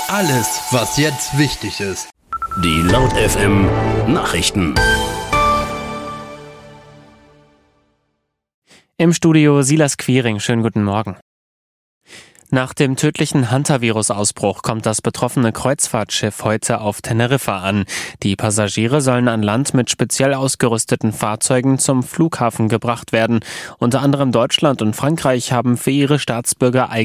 Alles, was jetzt wichtig ist. Die Laut FM Nachrichten. Im Studio Silas Quiring, schönen guten Morgen. Nach dem tödlichen Hantavirus-Ausbruch kommt das betroffene Kreuzfahrtschiff heute auf Teneriffa an. Die Passagiere sollen an Land mit speziell ausgerüsteten Fahrzeugen zum Flughafen gebracht werden. Unter anderem Deutschland und Frankreich haben für ihre Staatsbürger